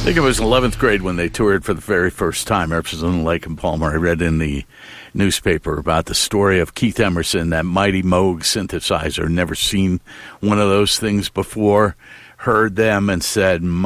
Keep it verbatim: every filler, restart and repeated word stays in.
I think it was eleventh grade when they toured for the very first time, Emerson, Lake and Palmer. I read in the newspaper about the story of Keith Emerson, that mighty Moog synthesizer. Never seen one of those things before. Heard them and said,